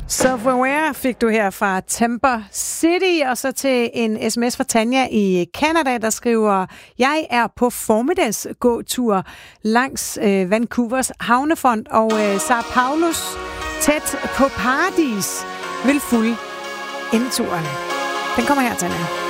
Self-Aware fik du her fra Timber City, og så til en sms fra Tanja i Canada, der skriver: Jeg er på formiddagsgåtur langs Vancouvers havnefront, og Sao Paulos tæt på Paradis vil fulde indturen. Den kommer her, Tanja.